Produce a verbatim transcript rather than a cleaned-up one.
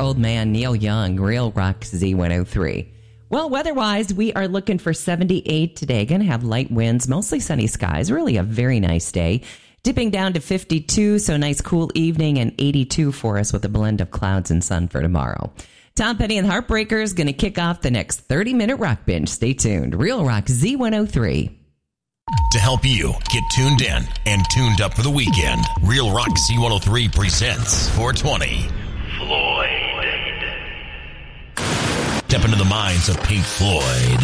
old man Neil Young, Real Rock Z one oh three. Well, weather-wise, we are looking for seventy-eight today. Going to have light winds, mostly sunny skies. Really a very nice day. Dipping down to fifty-two, so a nice cool evening, and eighty-two for us with a blend of clouds and sun for tomorrow. Tom Petty and the Heartbreakers going to kick off the next thirty-minute rock binge. Stay tuned. Real Rock Z one oh three. To help you get tuned in and tuned up for the weekend, Real Rock Z one oh three presents four twenty. Floyd. Step into the minds of Pink Floyd.